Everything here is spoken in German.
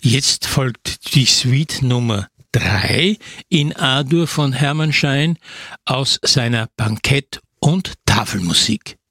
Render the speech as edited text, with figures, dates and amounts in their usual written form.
Jetzt folgt die Suite Nummer 3 in A-Dur von Hermann Schein aus seiner Bankett- und Tafelmusik.